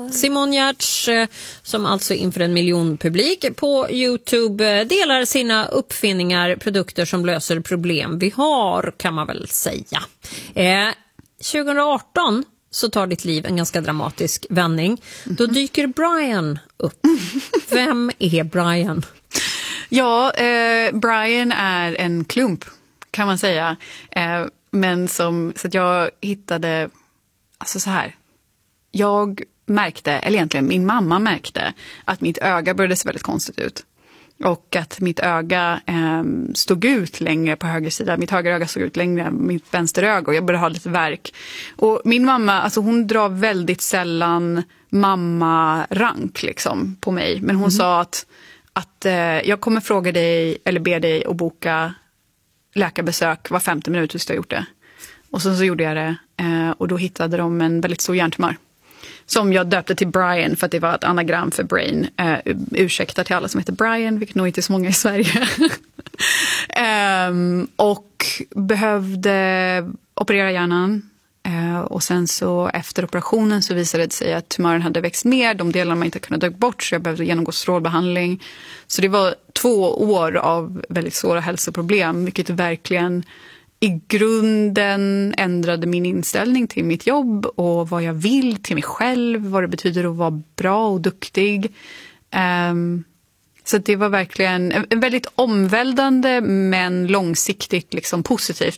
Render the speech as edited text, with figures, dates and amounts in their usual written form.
Simon Giertz, som alltså inför 1 miljon publik på YouTube delar sina uppfinningar, produkter som löser problem vi har, kan man väl säga. 2018 så tar ditt liv en ganska dramatisk vändning. Då dyker Brian upp. Vem är Brian? Ja, Brian är en klump, kan man säga. Men så att jag hittade, alltså så här. Jag märkte, eller egentligen min mamma märkte, att mitt öga började se väldigt konstigt ut. Och att mitt öga stod ut längre på höger sida. Mitt höger öga stod ut längre än mitt vänster öga. Och jag började ha lite värk. Och min mamma, alltså hon drar väldigt sällan mamma-rank liksom på mig. Men hon sa att jag kommer fråga dig eller be dig att boka läkarbesök var 50 minuter tills du har gjort det. Och så gjorde jag det. Och då hittade de en väldigt stor hjärntumör. Som jag döpte till Brian för att det var ett anagram för brain. Ursäkta till alla som heter Brian, vilket nog inte är så många i Sverige. Och behövde operera hjärnan. Och sen så efter operationen så visade det sig att tumören hade växt mer. De delarna man inte kunde dra bort, så jag behövde genomgå strålbehandling. Så det var 2 år av väldigt svåra hälsoproblem, vilket verkligen i grunden ändrade min inställning till mitt jobb och vad jag vill till mig själv, vad det betyder att vara bra och duktig. Så det var verkligen en väldigt omvälvande men långsiktigt liksom positivt